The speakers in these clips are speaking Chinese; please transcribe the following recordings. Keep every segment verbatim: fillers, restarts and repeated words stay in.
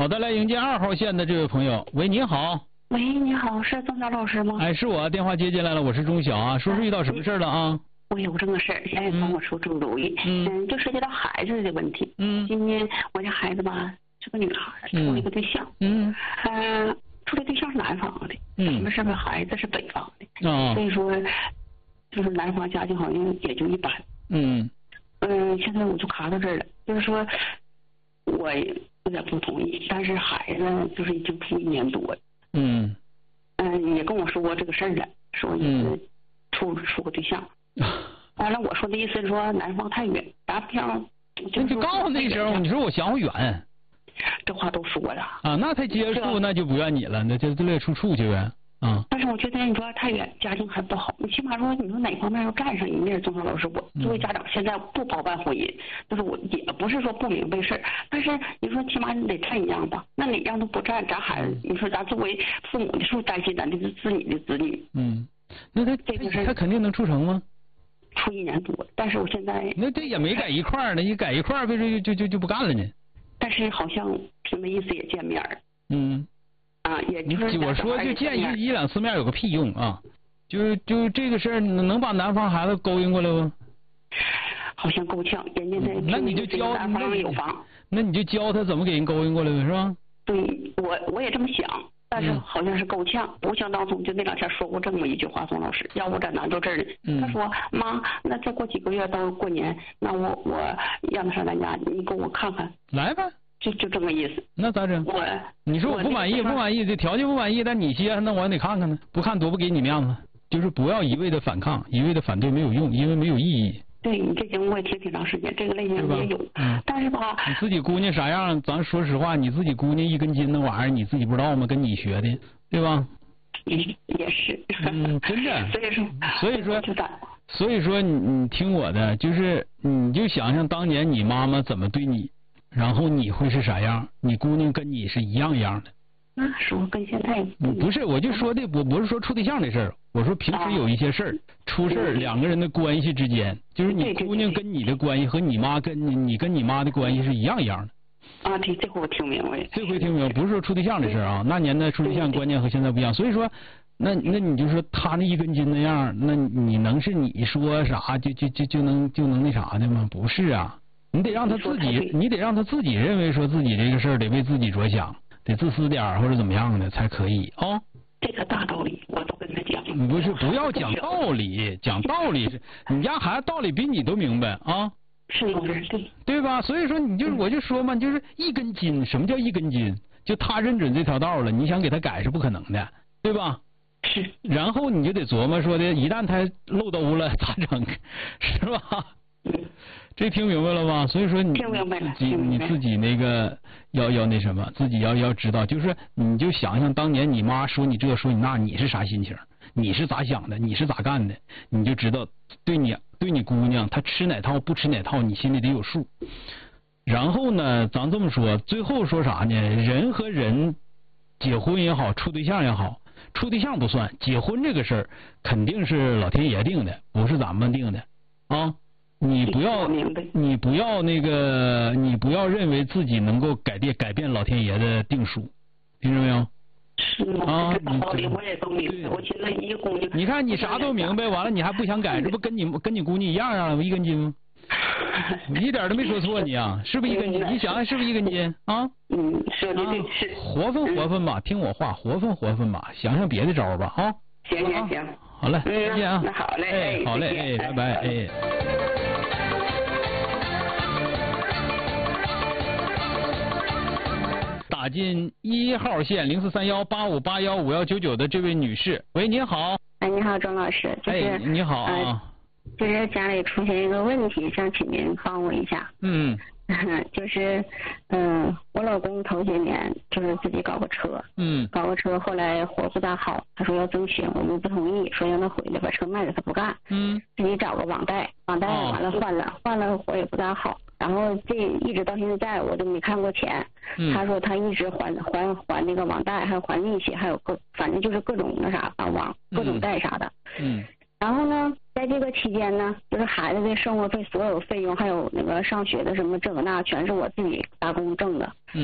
好的，来迎接二号线的这位朋友。喂，你好。 喂，你好，是钟晓老师吗？ 哎，是我，电话接进来了，我是钟晓啊。说说遇到什么事了啊？ 我有这个事儿，现在帮我出出主意。嗯, 嗯，就涉及到孩子的问题。嗯，今年我家孩子吧是个女孩，处了一个对象。嗯，呃，处的对象是南方的。嗯，我们是个孩子是北方的。哦，所以说，就是南方家境好像也就一般。嗯，嗯，现在我就卡到这儿了，就是说，我有点不同意，但是孩子就是已经处一年多了。嗯，嗯，也跟我说过这个事儿了，说也是处处个对象。完了，我说的意思是说南方太远，咱不想。 那就告诉那时候，你说我想我远。 这话都说了。 啊，那他接触那就不怨你了，那就乐处处去呗。啊。 但是我觉得你说太远，家庭还不好，你起码说你说哪方面要占上一面，钟晓老师，我作为家长现在不包办婚姻，就是我也不是说不明白事儿，但是你说起码你得占一样吧，那哪样都不占，咱孩子，你说咱作为父母的，是不是担心咱的是子女的子女？ 嗯，那他这个事他肯定能处成吗？ 处一年多，但是我现在那这也没在一块儿呢，一在一块儿，为什就就就不干了呢？ 但是好像凭那意思也见面儿。嗯。啊，也就是我说就见一一两次面有个屁用啊！就就这个事儿能把南方孩子勾引过来不？ 好像够呛，人家在那你就教南方有房， 那你就教他怎么给人勾引过来呗，是吧？ 对，我我也这么想。但是好像是够呛，无形当中就那两天说过这么一句话，宋老师，要不咱难到这儿呢。嗯、他说妈，那再过几个月到过年，那我我让他上咱家，你给我看看。 来吧， 就就这个意思。 那咋整？ 我你说我不满意，不满意，这条件不满意，但你接，那我也得看看呢。不看多不给你面子。就是不要一味的反抗，一味的反对没有用，因为没有意义。 对你这节目我也听挺长时间，这个类型也有，嗯，但是吧， 你自己姑娘啥样，咱说实话，你自己姑娘一根筋那玩意儿，你自己不知道吗？跟你学的，对吧？ 也也是， 嗯，真的。 所以说， 所以说，所以说你你听我的，就是你就想想当年你妈妈怎么对你，然后你会是啥样？你姑娘跟你是一样一样的。 那说跟现在不是，我就说的，我不是说处对象的事儿，我说平时有一些事儿、啊、出事儿，两个人的关系之间，就是你姑娘跟你的关系和你妈跟你你跟你妈的关系是一样一样的。 啊，这这回我听明白了。 这回听明白，不是说处对象的事儿啊，那年的处对象观念和现在不一样，所以说，那那你就说他那一根筋那样，那你能是你说啥就就就就能就能那啥的吗？不是啊，你得让他自己，你得让他自己认为说自己这个事儿得为自己着想。得自私点儿或者怎么样的才可以啊、哦？ 这个大道理我都跟他讲。 不是，不要讲道理，讲道理是，你家孩子道理比你都明白啊。 是老师，对。 对吧？所以说你就我就说嘛，就是一根筋。什么叫一根筋？就他认准这条道了，你想给他改是不可能的，对吧？ 是。 然后你就得琢磨说的，一旦他漏兜了咋整，是吧？嗯。这听明白了吗？所以说你自己你自己那个要要那什么，自己要要知道，就是你就想想当年你妈说你这说你那，你是啥心情？你是咋想的？你是咋干的？你就知道对你对你姑娘她吃哪套不吃哪套，你心里得有数。然后呢，咱这么说，最后说啥呢？人和人结婚也好，处对象也好，处对象不算，结婚这个事儿肯定是老天爷定的，不是咱们定的啊。你不要，你不要那个，你不要认为自己能够改变改变老天爷的定数，听着没有？ 是啊，这道理我也都明白。我现在一个姑娘， 你看你啥都明白，完了你还不想改，这不跟你跟你姑娘一样样一根筋吗？你一点都没说错，你啊，是不是一根筋？你想想是不是一根筋啊？ 嗯，是的，是。 活分活分吧，听我话，活分活分吧，想想别的招吧啊。 行行行， 好嘞，再见啊。 那好嘞， 哎，好嘞，哎，拜拜，哎。打进一号线零四三幺八五八幺五幺九九的这位女士，喂，你好。 哎，你好，钟老师。就是、 哎，你好啊、 呃。就是家里出现一个问题，想请您帮我一下。 嗯。 就是，嗯、呃，我老公头些年就是自己搞个车， 嗯， 搞个车，后来活不大好，他说要挣钱，我们不同意，说让他回来把车卖了，他不干， 嗯， 自己找个网贷，网贷完了换了，哦、换了活也不大好，然后这一直到现在我都没看过钱， 嗯， 他说他一直还还还那个网贷，还有还利息，还有各反正就是各种那啥啊网各种贷啥的， 嗯。嗯然后呢，在这个期间呢，就是孩子的生活费、所有费用，还有那个上学的什么这个那，全是我自己打工挣的。 嗯。 然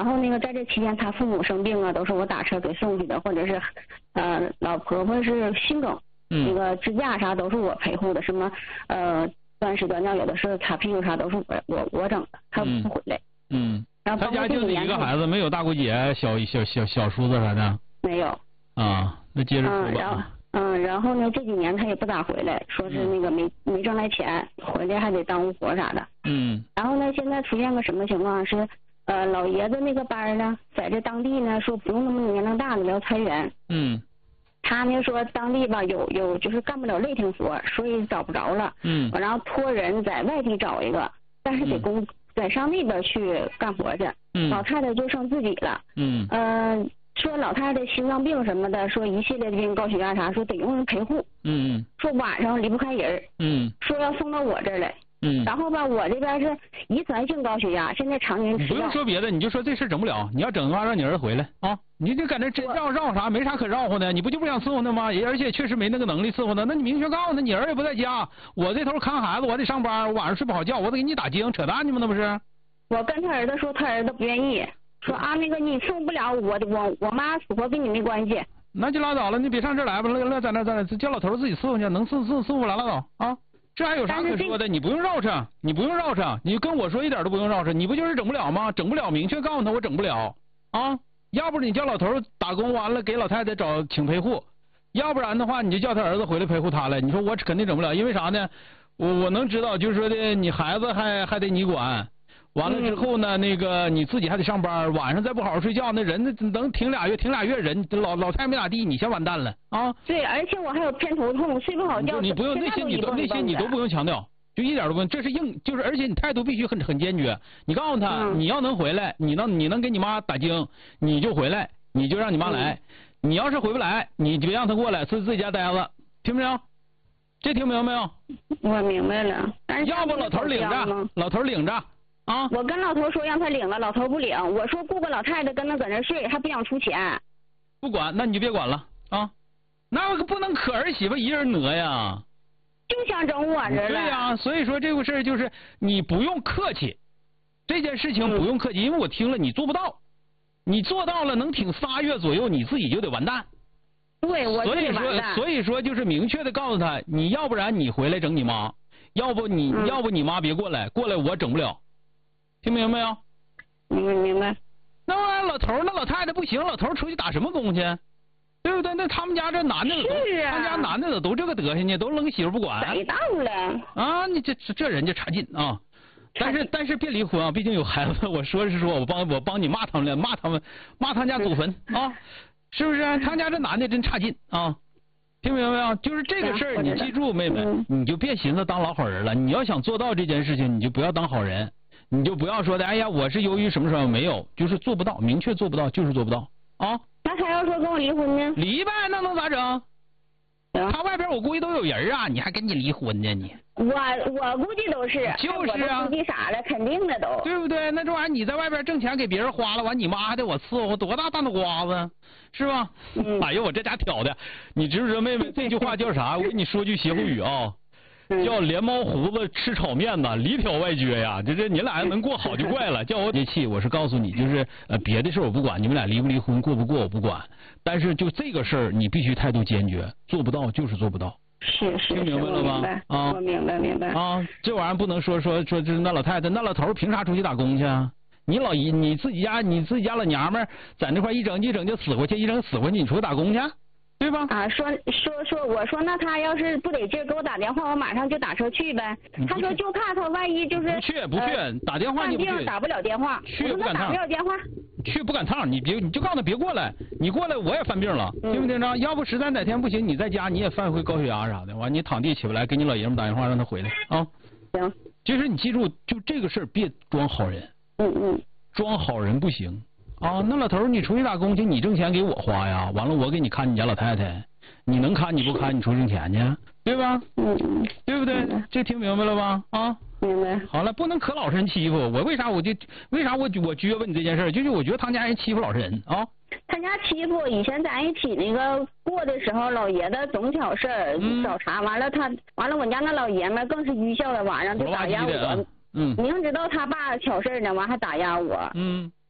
然后那个在这期间，他父母生病啊，都是我打车给送去的，或者是呃老婆婆是心梗， 嗯， 那个支架啥都是我陪护的，什么呃断屎断尿，有的是擦屁股啥都是我我我整的，他不回来。 嗯。 然后他家就你一个孩子，没有大姑姐、小小小小叔子啥的？ 没有。 啊，那接着说吧。 嗯，然后嗯，然后呢，这几年他也不咋回来，说是那个没、嗯、没挣来钱，回来还得耽误活啥的。 嗯。 然后呢，现在出现个什么情况是，呃，老爷子那个班呢，在这当地呢说不用那么年龄大的要裁员。 嗯。 他呢说当地吧有有就是干不了累挺活，所以找不着了。 嗯。 然后托人在外地找一个，但是得工。嗯在上那边去干活去， 嗯， 老太太就剩自己了， 嗯， 呃，说老太太心脏病什么的，说一系列的病，高血压啥，说得用人陪护， 嗯嗯， 说晚上离不开人， 嗯， 说要送到我这儿来， 嗯， 然后吧，我这边是遗传性高血压，现在常年吃药。 你不用说别的，你就说这事整不了，你要整的话，让你儿子回来啊，你就搁那真绕绕啥，没啥可绕乎的，你不就不想伺候他吗？也而且确实没那个能力伺候他，那你明确告诉他，你儿也不在家，我这头看孩子，我得上班，我晚上睡不好觉，我得给你打精，扯淡去吗？那不是？ 我跟他儿子说，他儿子不愿意，说啊那个你伺候不了我的，我我妈死活跟你没关系。 那就拉倒了，你别上这儿来吧，乐乐在那在那叫老头自己伺候去，能伺伺伺候来拉倒啊。这还有啥可说的？你不用绕扯，你不用绕扯，你跟我说一点都不用绕扯，你不就是整不了吗？整不了，明确告诉他我整不了啊。要不你叫老头打工完了给老太太找请陪护，要不然的话你就叫他儿子回来陪护他来。你说我肯定整不了，因为啥呢？我我能知道，就是说的你孩子还还得你管。完了之后呢，嗯、那个你自己还得上班，晚上再不好好睡觉，那人能挺俩月，挺俩月人老老太没咋地，你先完蛋了啊！ 对，而且我还有偏头痛，睡不好觉。 你不用那些你都那些你都不用强调，就一点都不用，这是硬，就是而且你态度必须很很坚决。你告诉他， 嗯、 你要能回来，你能你能给你妈打精，你就回来，你就让你妈来。嗯、你要是回不来，你就别让他过来，自自己家待着，听没有？这听明白没有？ 我明白了。 要不老头领着，老头领着。啊！ 我跟老头说让他领了，老头不领。我说雇个老太太跟他搁那睡，还不想出钱。 不管，那你就别管了啊！那不能可儿媳妇一人讹呀。 就想整我这了。 对呀、啊，所以说这个事儿就是你不用客气，这件事情不用客气，嗯、因为我听了你做不到，你做到了能挺仨月左右，你自己就得完蛋。 对，我就得完蛋。 所以说，所以说就是明确的告诉他，你要不然你回来整你妈，要不你、嗯、要不你妈别过来，过来我整不了。听明白没有？ 明白明白。 那玩意儿老头那老太太不行，老头出去打什么工去？对不对？那他们家这男的都， 是啊、 他们家男的都这个德行呢，都扔媳妇不管。 谁当了？ 啊，你这这人就差劲啊！但是但是别离婚啊，毕竟有孩子。我说是说我帮我帮你骂他们了，骂他们骂他家祖坟啊，是不是、啊？他家这男的真差劲啊！听明白没有？就是这个事儿，你记住，妹妹， 嗯、 你就别寻思当老好人了。你要想做到这件事情，你就不要当好人。你就不要说的，哎呀，我是由于什么什么没有，就是做不到，明确做不到，就是做不到啊。 那他要说跟我离婚呢？ 离呗，那能咋整？ 啊、 他外边我估计都有人啊，你还跟你离婚呢你？ 我我估计都是， 就是啊， 估计傻了，肯定的都。 对不对？那这玩意儿你在外边挣钱给别人花了，完你妈还得我伺候，多大大脑瓜子，是吧？ 嗯、 哎呦，我这家挑的，你知不知道妹妹这句话叫啥？我跟你说句歇后语啊。叫连猫胡子吃炒面呐，里挑外撅呀，这这你俩能过好就怪了。叫我别气，我是告诉你，就是呃别的事我不管，你们俩离不离婚过不过我不管，但是就这个事儿你必须态度坚决，做不到就是做不到。 是是， 听明白了吗？ 啊，我明白明白。 啊，这玩意儿不能说说说就是那老太太那老头凭啥出去打工去啊？你老姨你自己家你自己家老娘们在那块一整一整就死过去，一整死过去，你出去打工去？对吧？ 啊，说说说，我说那他要是不得劲给我打电话，我马上就打车去呗。他说就怕他万一就是不去不去、呃、打电话你不去， 打不了电话， 去不赶趟， 打不了电话， 去不赶趟，你别你就告诉他别过来，你过来我也犯病了， 嗯、 听没听着？要不实在哪天不行，你在家你也犯回高血压啥的，完你躺地起不来，给你老爷们打电话让他回来啊。 行， 就是你记住，就这个事儿别装好人， 嗯嗯， 装好人不行啊。那老头你出去打工去，你挣钱给我花呀，完了我给你看你家老太太。你能看你不看，你出挣钱去，对吧？ 嗯嗯， 对不对？这听明白了吧？啊， 明白。 好了，不能可老实人欺负我。为啥我就为啥我我撅巴你这件事？就是我觉得他家人欺负老实人啊。 他家欺负以前咱一起那个过的时候，老爷子总挑事儿， 嗯、 找茬。完了他完了，我家那老爷们更是愚孝的，晚上就打压我。 嗯， 明知道他爸挑事儿呢，完还打压我。 嗯。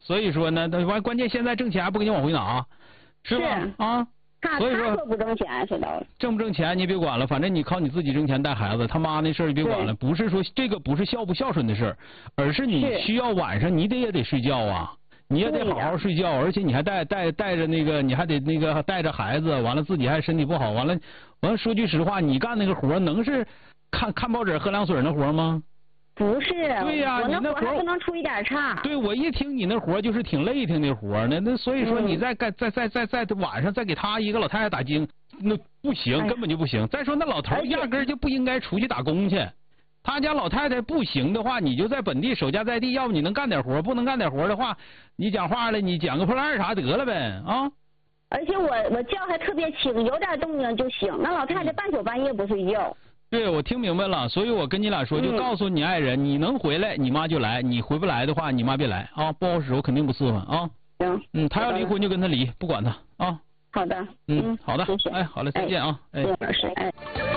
所以说呢，那完关键现在挣钱还不给你往回拿，是吧？ 是啊。所以说不挣钱知道了。 挣不挣钱你别管了，反正你靠你自己挣钱带孩子，他妈那事儿你别管了。不是说这个不是孝不孝顺的事儿，而是你需要晚上你得也得睡觉啊，你也得好好睡觉，而且你还带带带着那个，你还得那个带着孩子，完了自己还身体不好，完了完了说句实话，你干那个活能是看看报纸喝凉水那活吗？ 不是， 对呀、啊， 你那活不能出一点差。 对，我一听你那活就是挺累挺那活呢，那所以说你再再再再再再晚上再给他一个老太太打精，那不行，根本就不行。再说那老头压根就不应该出去打工去，他家老太太不行的话，你就在本地守家在地，要不你能干点活，不能干点活的话，你讲话了，你捡个破烂啥得了呗啊。 而且我我觉还特别轻，有点动静就醒，那老太太半宿半夜不睡觉。 对，我听明白了，所以我跟你俩说，就告诉你爱人，嗯、你能回来，你妈就来；你回不来的话，你妈别来啊，不好使，我肯定不伺候啊。 行。 嗯，他要离婚就跟他离，不管他啊。 好的。 嗯，好的。 谢谢。 哎，好了，再见啊。哎。 老师，哎。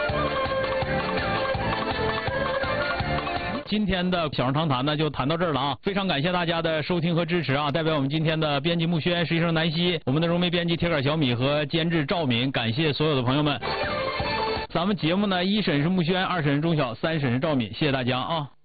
今天的小声长谈呢，就谈到这儿了啊！非常感谢大家的收听和支持啊！代表我们今天的编辑木轩、实习生南希，我们的融媒编辑铁杆小米和监制赵敏，感谢所有的朋友们。咱们节目呢，一审是木轩，二审是钟晓，三审是赵敏，谢谢大家啊！